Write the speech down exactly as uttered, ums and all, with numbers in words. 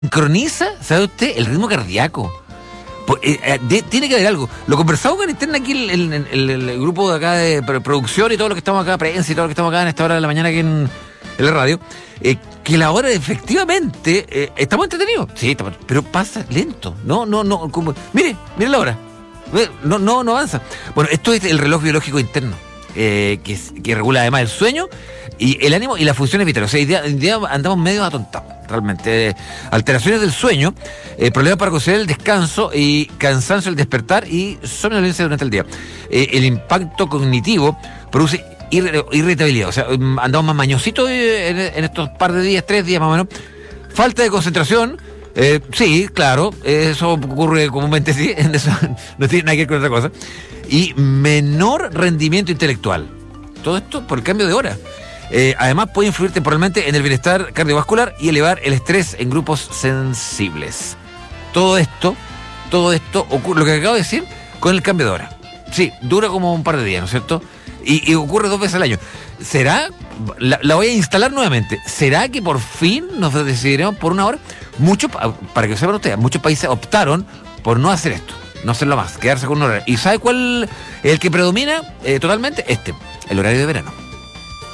sincroniza, ¿sabe usted? El ritmo cardíaco. Pues, eh, eh, de, tiene que haber algo. Lo conversamos con interna aquí el, el, el, el, el grupo de acá de producción y todo lo que estamos acá, prensa y todo lo que estamos acá en esta hora de la mañana aquí en, en la radio, eh, que la hora efectivamente eh, estamos entretenidos. Sí, estamos, pero pasa lento. No, no, no. Como, mire, mire la hora. No, no, no avanza. Bueno, esto es el reloj biológico interno, eh, que, que regula además el sueño y el ánimo y las funciones vitales. O sea, hoy día, hoy día andamos medio atontados, realmente. Eh, alteraciones del sueño, eh, problemas para conciliar el descanso y cansancio al despertar y somnolencia durante el día. Eh, el impacto cognitivo produce ir, irritabilidad. O sea, andamos más mañositos en, en estos par de días, tres días más o menos. Falta de concentración. Eh, sí, claro, eso ocurre comúnmente, sí, eso no tiene nada que ver con otra cosa. Y menor rendimiento intelectual. Todo esto por el cambio de hora. Eh, además puede influir temporalmente en el bienestar cardiovascular y elevar el estrés en grupos sensibles. Todo esto, todo esto ocurre, lo que acabo de decir, con el cambio de hora. Sí, dura como un par de días, ¿no es cierto? Y, y ocurre dos veces al año. ¿Será? La, la voy a instalar nuevamente. ¿Será que por fin nos decidiremos por una hora? Muchos, para que sepan ustedes, muchos países optaron por no hacer esto, no hacerlo más, quedarse con un horario. ¿Y sabe cuál es el que predomina eh, totalmente? Este, el horario de verano.